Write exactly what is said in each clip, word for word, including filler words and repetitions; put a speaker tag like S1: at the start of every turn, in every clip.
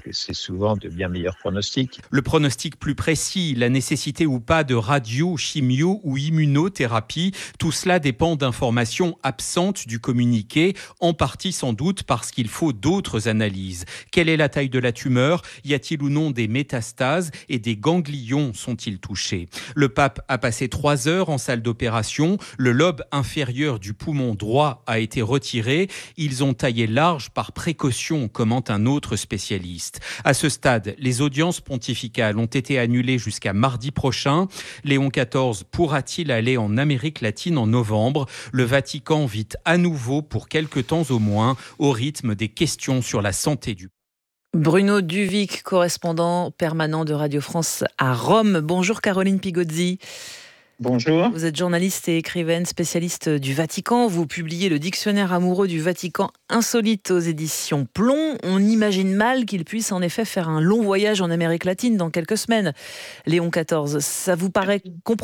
S1: c'est souvent de bien meilleurs pronostics.
S2: Le pronostic plus précis, la nécessité ou pas de radio, chimio ou immunothérapie, tout cela dépend d'informations absentes du communiqué, en partie sans doute parce qu'il faut d'autres analyses. Quelle est la taille de la tumeur ? Y a-t-il ou non des métastases et des ganglions sont-ils touchés ? Le pape a passé trois heures en salle d'opération. Le lobe inférieur du poumon droit a été retiré. Ils ont taillé large par précaution, commente un autre spécialiste. À ce stade, les audiences pontificales ont été annulées jusqu'à mardi prochain. Léon quatorze pourra-t-il aller en Amérique latine en novembre ? Le Vatican vit à nouveau, pour quelque temps au moins, au rythme des questions sur la santé du
S3: Bruno Duvic, correspondant permanent de Radio France à Rome. Bonjour Caroline Pigozzi.
S1: Bonjour.
S3: Vous êtes journaliste et écrivaine, spécialiste du Vatican. Vous publiez le dictionnaire amoureux du Vatican insolite aux éditions Plomb. On imagine mal qu'il puisse en effet faire un long voyage en Amérique latine dans quelques semaines. Léon quatorze, ça vous paraît compromis ?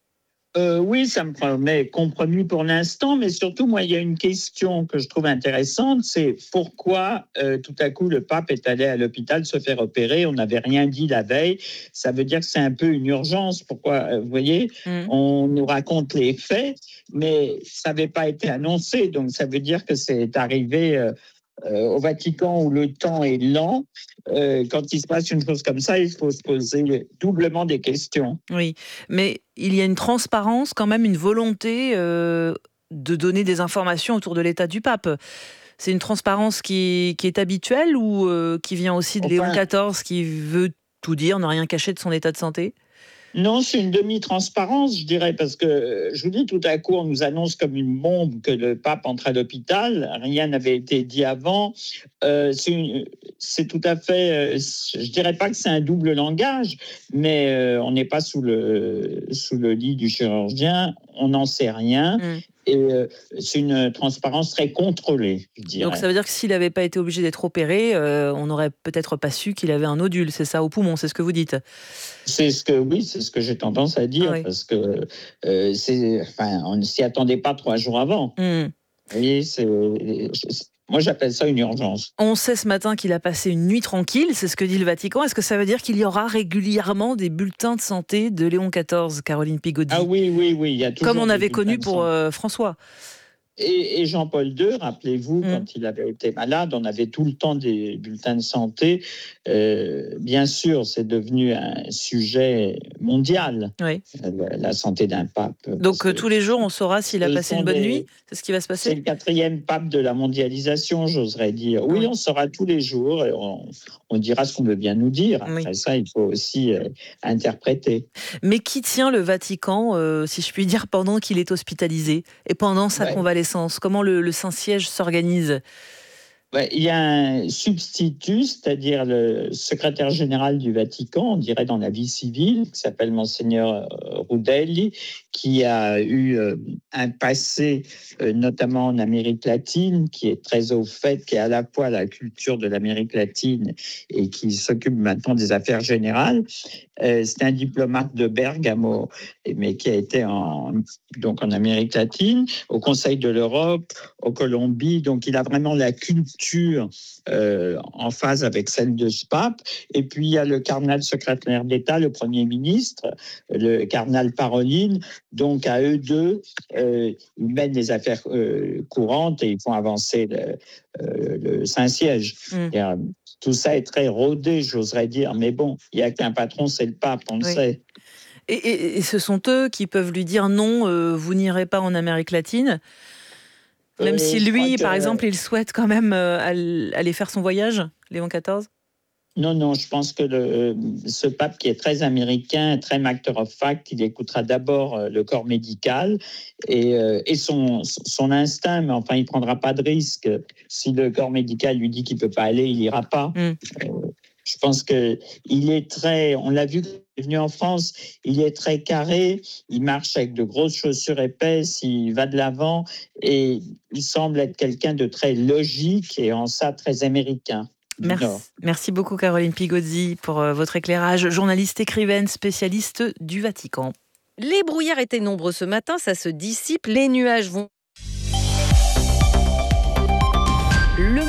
S4: Euh, oui, ça me paraît compromis pour l'instant, mais surtout, moi, il y a une question que je trouve intéressante, c'est pourquoi euh, tout à coup le pape est allé à l'hôpital se faire opérer, on n'avait rien dit la veille, ça veut dire que c'est un peu une urgence, pourquoi, euh, vous voyez, mmh. on nous raconte les faits, mais ça n'avait pas été annoncé, donc ça veut dire que c'est arrivé... Euh, Euh, au Vatican où le temps est lent, euh, quand il se passe une chose comme ça, il faut se poser doublement des questions.
S3: Oui, mais il y a une transparence, quand même, une volonté euh, de donner des informations autour de l'état du pape. C'est une transparence qui, qui est habituelle ou euh, qui vient aussi de enfin, Léon quatorze qui veut tout dire, ne rien cacher de son état de santé ?
S4: Non, c'est une demi-transparence, je dirais, parce que, je vous dis, tout à coup, on nous annonce comme une bombe que le pape entre à l'hôpital. Rien n'avait été dit avant. Euh, c'est, une, c'est tout à fait... Euh, je dirais pas que c'est un double langage, mais euh, on n'est pas sous le, sous le lit du chirurgien. On n'en sait rien. Mmh. Et euh, c'est une transparence très contrôlée, je dirais.
S3: Donc ça veut dire que s'il n'avait pas été obligé d'être opéré, euh, on n'aurait peut-être pas su qu'il avait un nodule, c'est ça, au poumon, c'est ce que vous dites ?
S4: C'est ce que, oui, c'est ce que j'ai tendance à dire, ah oui. parce que euh, c'est, enfin, on ne s'y attendait pas trois jours avant. Mmh. Vous voyez, c'est... c'est Moi, j'appelle ça une urgence.
S3: On sait ce matin qu'il a passé une nuit tranquille, c'est ce que dit le Vatican. Est-ce que ça veut dire qu'il y aura régulièrement des bulletins de santé de Léon quatorze, Caroline Pigozzi ?
S4: Ah oui, oui, oui. Il y a toujours
S3: comme on avait connu pour euh, François.
S4: Et, et Jean-Paul deux, rappelez-vous, mmh. quand il avait été malade, on avait tout le temps des bulletins de santé. Euh, bien sûr, c'est devenu un sujet mondial,
S3: oui.
S4: la, la santé d'un pape.
S3: Donc euh, tous les jours, on saura s'il a passé une bonne des, nuit ? C'est ce qui va se passer ?
S4: C'est le quatrième pape de la mondialisation, j'oserais dire. Oui, oui. on saura tous les jours et on, on dira ce qu'on veut bien nous dire. Après oui. ça, il faut aussi euh, interpréter.
S3: Mais qui tient le Vatican, euh, si je puis dire, pendant qu'il est hospitalisé et pendant sa ouais. convalescence ? Comment le, le Saint-Siège s'organise ?
S4: Ouais, il y a un substitut, c'est-à-dire le secrétaire général du Vatican, on dirait dans la vie civile, qui s'appelle Monseigneur Rudelli, qui a eu un passé, notamment en Amérique latine, qui est très au fait, qui est à la fois la culture de l'Amérique latine et qui s'occupe maintenant des affaires générales. C'est un diplomate de Bergamo, mais qui a été en, donc en Amérique latine, au Conseil de l'Europe, au Colombie, donc il a vraiment la culture euh, en phase avec celle de ce pape. Et puis il y a le cardinal secrétaire d'État, le Premier ministre, le cardinal Parolin, donc à eux deux, euh, ils mènent les affaires euh, courantes et ils font avancer le, euh, le Saint-Siège. Mmh. Tout ça est très rodé, j'oserais dire, mais bon, il n'y a qu'un patron, c'est le pape, on oui. le sait.
S3: Et, et, et ce sont eux qui peuvent lui dire non, euh, vous n'irez pas en Amérique latine, même euh, si lui, par que... exemple, il souhaite quand même euh, aller faire son voyage, Léon quatorze.
S4: Non, non, je pense que le, ce pape qui est très américain, très matter of fact, il écoutera d'abord le corps médical et, et son, son instinct, mais enfin, il ne prendra pas de risque. Si le corps médical lui dit qu'il ne peut pas aller, il n'ira pas. Mm. Euh, je pense qu'il est très, on l'a vu, il est venu en France, il est très carré, il marche avec de grosses chaussures épaisses, il va de l'avant et il semble être quelqu'un de très logique et en ça très américain.
S3: Merci, merci beaucoup Caroline Pigozzi pour euh, votre éclairage. Journaliste, écrivaine, spécialiste du Vatican.
S5: Les brouillards étaient nombreux ce matin, ça se dissipe, les nuages vont...
S3: Le Monde évolue.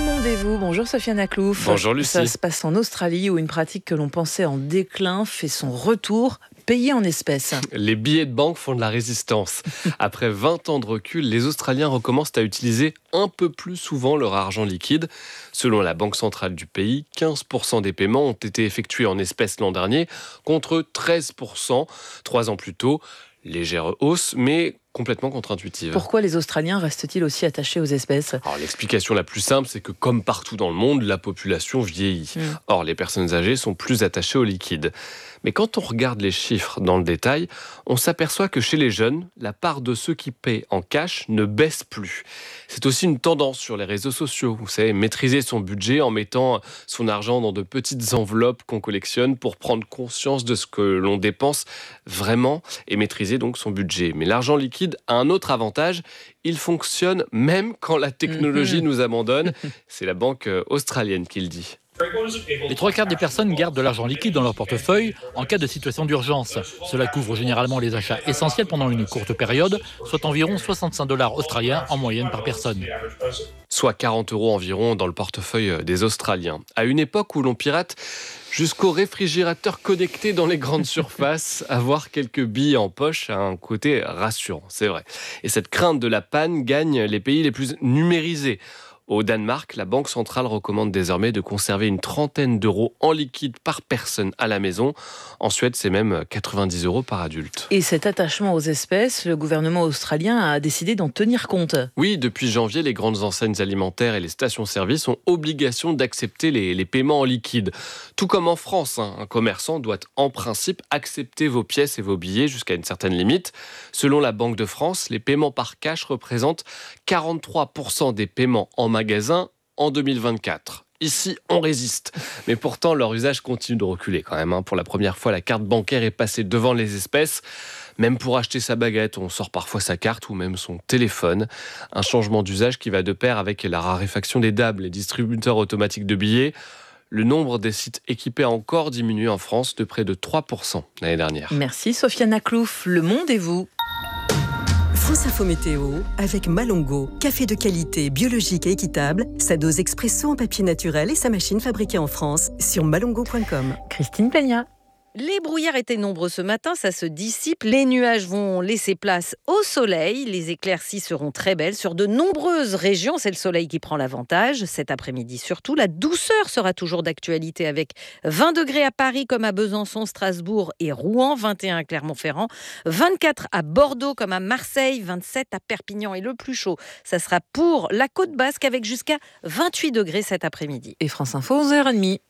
S3: vous. Bonjour Sofiane Aklouf.
S6: Bonjour Lucie.
S3: Ça se passe en Australie où une pratique que l'on pensait en déclin fait son retour, payé en espèces.
S6: Les billets de banque font de la résistance. Après vingt ans de recul, les Australiens recommencent à utiliser un peu plus souvent leur argent liquide. Selon la Banque centrale du pays, quinze pour cent des paiements ont été effectués en espèces l'an dernier, contre treize pour cent trois ans plus tôt. Légère hausse, mais complètement contre-intuitive.
S3: Pourquoi les Australiens restent-ils aussi attachés aux espèces ?
S6: Alors, l'explication la plus simple, c'est que comme partout dans le monde, la population vieillit. Mmh. Or, les personnes âgées sont plus attachées au liquide. Mais quand on regarde les chiffres dans le détail, on s'aperçoit que chez les jeunes, la part de ceux qui paient en cash ne baisse plus. C'est aussi une tendance sur les réseaux sociaux. Vous savez, maîtriser son budget en mettant son argent dans de petites enveloppes qu'on collectionne pour prendre conscience de ce que l'on dépense vraiment et maîtriser donc son budget. Mais l'argent liquide a un autre avantage, il fonctionne même quand la technologie mmh. nous abandonne. C'est la banque australienne qui le dit.
S7: Les trois quarts des personnes gardent de l'argent liquide dans leur portefeuille en cas de situation d'urgence. Cela couvre généralement les achats essentiels pendant une courte période, soit environ soixante-cinq dollars australiens en moyenne par personne.
S6: Soit quarante euros environ dans le portefeuille des Australiens. À une époque où l'on pirate jusqu'au réfrigérateur connecté dans les grandes surfaces, avoir quelques billes en poche a un côté rassurant, c'est vrai. Et cette crainte de la panne gagne les pays les plus numérisés. Au Danemark, la Banque centrale recommande désormais de conserver une trentaine d'euros en liquide par personne à la maison. En Suède, c'est même quatre-vingt-dix euros par adulte.
S3: Et cet attachement aux espèces, le gouvernement australien a décidé d'en tenir compte.
S6: Oui, depuis janvier, les grandes enseignes alimentaires et les stations-service ont obligation d'accepter les, les paiements en liquide. Tout comme en France, hein, un commerçant doit en principe accepter vos pièces et vos billets jusqu'à une certaine limite. Selon la Banque de France, les paiements par cash représentent quarante-trois pour cent des paiements en magasin en deux mille vingt-quatre. Ici, on résiste. Mais pourtant, leur usage continue de reculer quand même. Hein. Pour la première fois, la carte bancaire est passée devant les espèces. Même pour acheter sa baguette, on sort parfois sa carte ou même son téléphone. Un changement d'usage qui va de pair avec la raréfaction des D A B, les distributeurs automatiques de billets. Le nombre des sites équipés a encore diminué en France de près de trois pour cent l'année dernière.
S3: Merci Sofiane Aklouf. Le Monde et vous ?
S8: France Info Météo avec Malongo. Café de qualité, biologique et équitable. Sa dose expresso en papier naturel et sa machine fabriquée en France sur malongo point com.
S3: Christine Peña.
S5: Les brouillards étaient nombreux ce matin, ça se dissipe. Les nuages vont laisser place au soleil. Les éclaircies seront très belles sur de nombreuses régions. C'est le soleil qui prend l'avantage. Cet après-midi surtout, la douceur sera toujours d'actualité avec vingt degrés à Paris comme à Besançon, Strasbourg et Rouen, vingt et un à Clermont-Ferrand, vingt-quatre à Bordeaux comme à Marseille, vingt-sept à Perpignan. Et le plus chaud, ça sera pour la Côte Basque avec jusqu'à vingt-huit degrés cet après-midi.
S3: Et France Info, onze heures trente.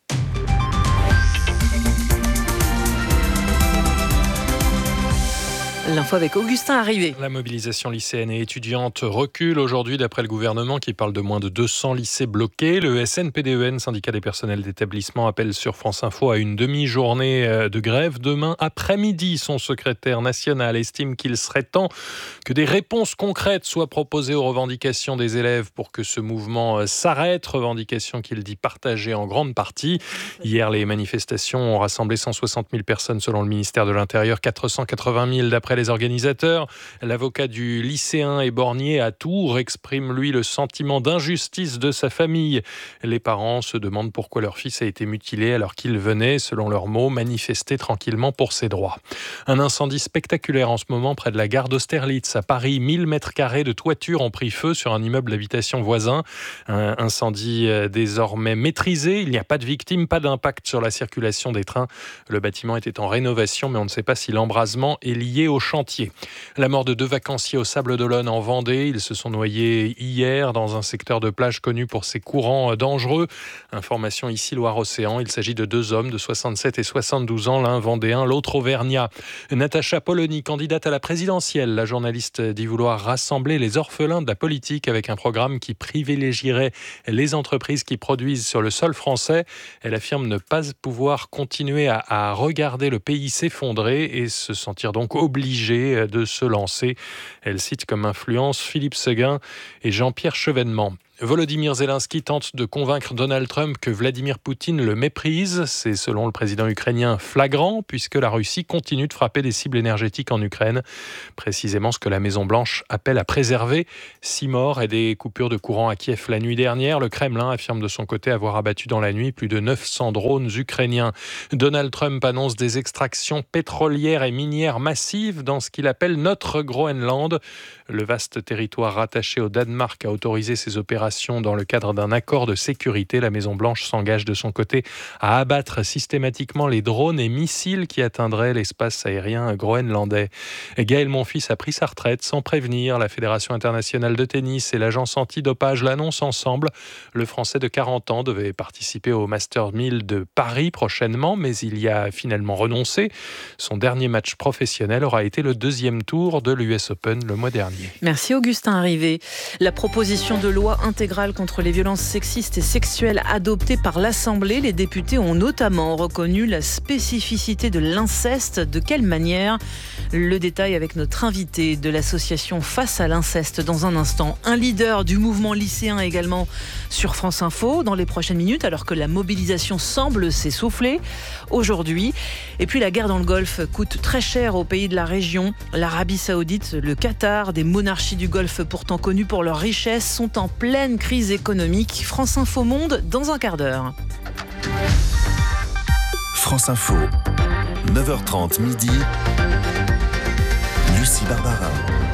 S3: L'info avec Augustin Arrivé.
S9: La mobilisation lycéenne et étudiante recule aujourd'hui d'après le gouvernement qui parle de moins de deux cents lycées bloqués. Le S N P D E N, syndicat des personnels d'établissement, appelle sur France Info à une demi-journée de grève demain après-midi. Son secrétaire national estime qu'il serait temps que des réponses concrètes soient proposées aux revendications des élèves pour que ce mouvement s'arrête. Revendications qu'il dit partagées en grande partie. Hier, les manifestations ont rassemblé cent soixante mille personnes selon le ministère de l'Intérieur, quatre cent quatre-vingt mille d'après les organisateurs. L'avocat du lycéen et bornier à Tours exprime, lui, le sentiment d'injustice de sa famille. Les parents se demandent pourquoi leur fils a été mutilé alors qu'il venait, selon leurs mots, manifester tranquillement pour ses droits. Un incendie spectaculaire en ce moment près de la gare d'Austerlitz. À Paris, mille mètres carrés de toiture ont pris feu sur un immeuble d'habitation voisin. Un incendie désormais maîtrisé. Il n'y a pas de victimes, pas d'impact sur la circulation des trains. Le bâtiment était en rénovation, mais on ne sait pas si l'embrasement est lié au chantier. La mort de deux vacanciers au Sable d'Olonne en Vendée. Ils se sont noyés hier dans un secteur de plage connu pour ses courants dangereux. Information ici Loire-Océan. Il s'agit de deux hommes de soixante-sept et soixante-douze ans, l'un vendéen, l'autre auvergnat. Natacha Polony, candidate à la présidentielle. La journaliste dit vouloir rassembler les orphelins de la politique avec un programme qui privilégierait les entreprises qui produisent sur le sol français. Elle affirme ne pas pouvoir continuer à, à regarder le pays s'effondrer et se sentir donc obligée de se lancer. Elle cite comme influence Philippe Séguin et Jean-Pierre Chevènement. Volodymyr Zelensky tente de convaincre Donald Trump que Vladimir Poutine le méprise. C'est selon le président ukrainien flagrant puisque la Russie continue de frapper des cibles énergétiques en Ukraine. Précisément ce que la Maison-Blanche appelle à préserver. Six morts et des coupures de courant à Kiev la nuit dernière. Le Kremlin affirme de son côté avoir abattu dans la nuit plus de neuf cents drones ukrainiens. Donald Trump annonce des extractions pétrolières et minières massives dans ce qu'il appelle notre Groenland. Le vaste territoire rattaché au Danemark a autorisé ces opérations dans le cadre d'un accord de sécurité. La Maison-Blanche s'engage de son côté à abattre systématiquement les drones et missiles qui atteindraient l'espace aérien groenlandais. Gaël Monfils a pris sa retraite sans prévenir. La Fédération internationale de tennis et l'agence antidopage l'annoncent ensemble. Le Français de quarante ans devait participer au Masters mille de Paris prochainement, mais il y a finalement renoncé. Son dernier match professionnel aura été le deuxième tour de l'U S Open le mois dernier.
S3: Merci Augustin Arrivé. La proposition de loi intégrale contre les violences sexistes et sexuelles adoptée par l'Assemblée, les députés ont notamment reconnu la spécificité de l'inceste. De quelle manière ? Le détail avec notre invité de l'association Face à l'inceste dans un instant. Un leader du mouvement lycéen également sur France Info dans les prochaines minutes, alors que la mobilisation semble s'essouffler aujourd'hui. Et puis la guerre dans le Golfe coûte très cher aux pays de la région. L'Arabie Saoudite, le Qatar, des monarchies du Golfe pourtant connues pour leur richesse, sont en pleine crise économique. France Info Monde dans un quart d'heure.
S10: France Info, neuf heures trente midi. Lucie Barbara.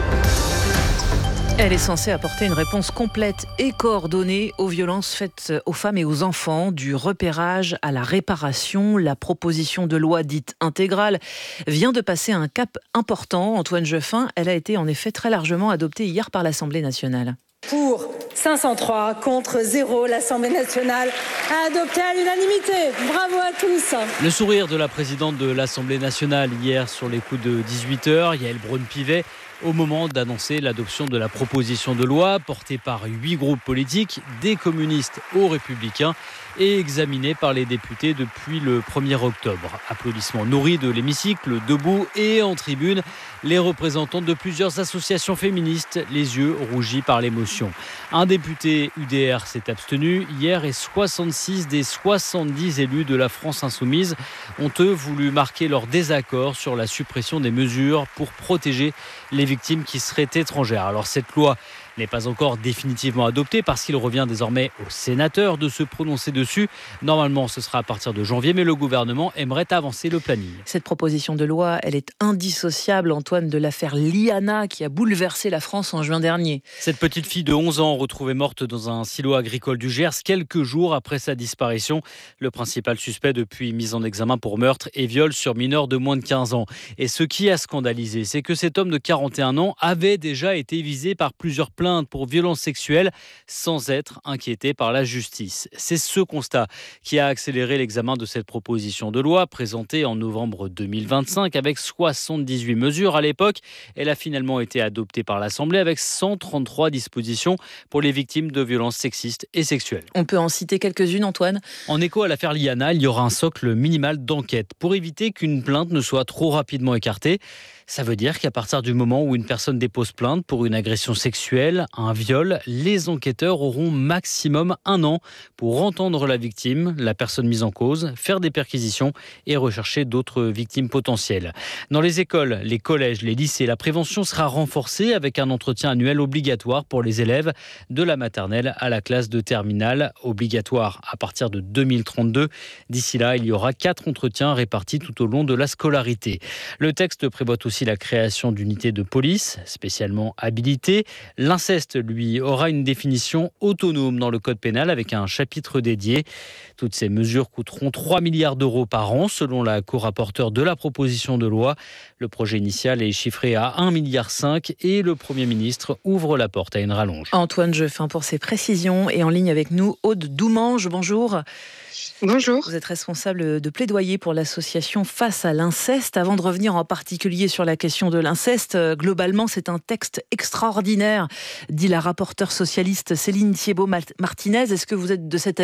S3: Elle est censée apporter une réponse complète et coordonnée aux violences faites aux femmes et aux enfants, du repérage à la réparation. La proposition de loi dite intégrale vient de passer un cap important. Antoine Jeuffin, elle a été en effet très largement adoptée hier par l'Assemblée nationale.
S11: Pour cinq cent trois, contre zéro, l'Assemblée nationale a adopté à l'unanimité. Bravo à tous.
S12: Le sourire de la présidente de l'Assemblée nationale hier sur les coups de dix-huit heures, Yaël Braun-Pivet, au moment d'annoncer l'adoption de la proposition de loi portée par huit groupes politiques, des communistes aux républicains, et examinée par les députés depuis le premier octobre. Applaudissements nourris de l'hémicycle, debout et en tribune, les représentants de plusieurs associations féministes, les yeux rougis par l'émotion. Un député U D R s'est abstenu hier et soixante-six des soixante-dix élus de la France insoumise ont eux voulu marquer leur désaccord sur la suppression des mesures pour protéger les victimes qui seraient étrangères. Alors cette loi n'est pas encore définitivement adoptée parce qu'il revient désormais aux sénateurs de se prononcer dessus. Normalement, ce sera à partir de janvier, mais le gouvernement aimerait avancer le planning.
S3: Cette proposition de loi, elle est indissociable, Antoine, de l'affaire Liana qui a bouleversé la France en juin dernier.
S12: Cette petite fille de onze ans retrouvée morte dans un silo agricole du Gers quelques jours après sa disparition. Le principal suspect depuis mis en examen pour meurtre et viol sur mineur de moins de quinze ans. Et ce qui a scandalisé, c'est que cet homme de quarante et un ans avait déjà été visé par plusieurs plaintes pour violences sexuelles sans être inquiété par la justice. C'est ce constat qui a accéléré l'examen de cette proposition de loi présentée en novembre deux mille vingt-cinq avec soixante-dix-huit mesures à l'époque. Elle a finalement été adoptée par l'Assemblée avec cent trente-trois dispositions pour les victimes de violences sexistes et sexuelles.
S3: On peut en citer quelques-unes, Antoine ?
S12: En écho à l'affaire Liana, il y aura un socle minimal d'enquête pour éviter qu'une plainte ne soit trop rapidement écartée. Ça veut dire qu'à partir du moment où une personne dépose plainte pour une agression sexuelle, un viol, les enquêteurs auront maximum un an pour entendre la victime, la personne mise en cause, faire des perquisitions et rechercher d'autres victimes potentielles. Dans les écoles, les collèges, les lycées, la prévention sera renforcée avec un entretien annuel obligatoire pour les élèves de la maternelle à la classe de terminale, obligatoire à partir de deux mille trente-deux. D'ici là, il y aura quatre entretiens répartis tout au long de la scolarité. Le texte prévoit aussi la création d'unités de police spécialement habilitées. L'inceste, lui, aura une définition autonome dans le code pénal avec un chapitre dédié. Toutes ces mesures coûteront trois milliards d'euros par an selon la co-rapporteure de la proposition de loi. Le projet initial est chiffré à un virgule cinq milliard et le Premier ministre ouvre la porte à une rallonge.
S3: Antoine Jeuffin pour ses précisions et en ligne avec nous, Aude Doumange, bonjour.
S13: Bonjour.
S3: Vous êtes responsable de plaidoyer pour l'association Face à l'inceste. Avant de revenir en particulier sur la question de l'inceste, globalement, c'est un texte extraordinaire, dit la rapporteure socialiste Céline Thiebaud-Martinez. Est-ce que vous êtes de cet avis ?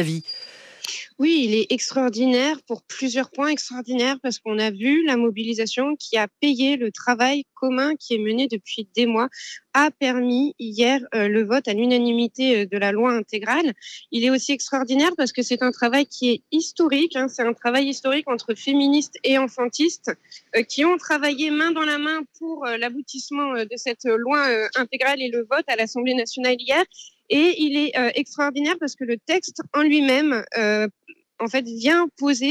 S13: Oui, il est extraordinaire pour plusieurs points extraordinaires parce qu'on a vu la mobilisation qui a payé le travail commun qui est mené depuis des mois a permis hier euh, le vote à l'unanimité de la loi intégrale. Il est aussi extraordinaire parce que c'est un travail qui est historique, hein, c'est un travail historique entre féministes et enfantistes euh, qui ont travaillé main dans la main pour euh, l'aboutissement euh, de cette loi euh, intégrale et le vote à l'Assemblée nationale hier. Et il est euh, extraordinaire parce que le texte en lui-même, euh, en fait, vient poser